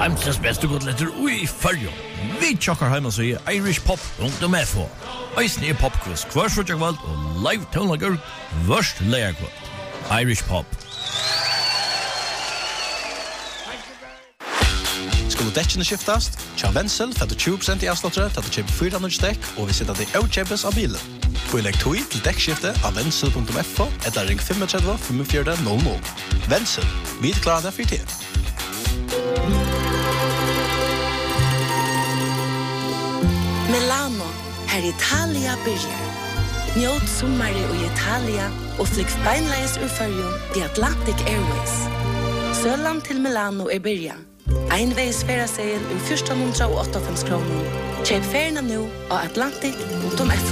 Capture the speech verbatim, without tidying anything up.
Heimsens beste godletter ui fyrjo. Vi tjokkar heima så i Irish Pop rundt om F H. Eisne i popquiz hver sutjakvald og live tonlager vørst leierkvald. Irish Pop. Skulle dekkene skiftast? Tja Wenzel får du tjue prosent i avslottere til at du kjøper fire hundre dekk og vi sitter det i avkjøpes av bilen. Få i legg tog til dekkskifte av wenzel punktum f h etter ring tre fem fem fire null null. Wenzel, vi er klare for tid. Milano, her Italia byrjar. Njåt sommare i Italia og flyg beinleis ur fyrjon i Atlantic Airways. Søland til Milano er byrja. Einveis ferasegel ur fjorton åttaoghalvfems kroner. Kjøp ferina nu av atlantic punktum f h.